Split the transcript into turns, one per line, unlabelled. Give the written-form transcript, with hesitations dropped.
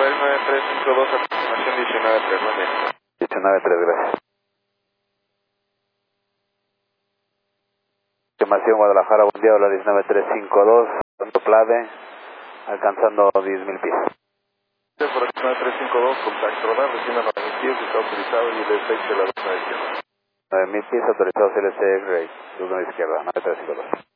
9352, aproximación 193, buen día.
193, gracias. Estimación Guadalajara, buen día, hola 19352, Santo Plade, alcanzando 10.000 pies.
Por aquí 9352, contacto radar, recién a 9.000 pies, está autorizado y el efecto de la zona de izquierda.
9.000 pies, autorizado CLC X-Ray, luz de izquierda, 9352.